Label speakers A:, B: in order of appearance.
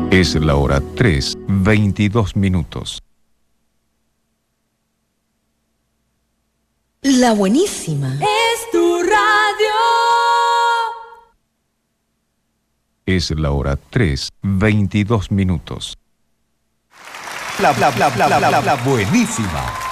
A: Es la hora 3:22.
B: La buenísima.
C: Es tu radio.
A: Es la hora 3:22.
D: La buenísima.